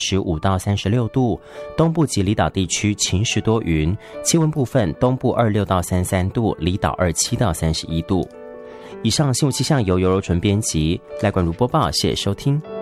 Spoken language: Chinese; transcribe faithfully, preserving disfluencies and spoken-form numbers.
十五到三十六度，东部及离岛地区晴时多云，气温部分东部二十六到三十三度，离岛二十七到三十一度。以上新闻气象由尤柔纯编辑，赖冠如播报，谢谢收听。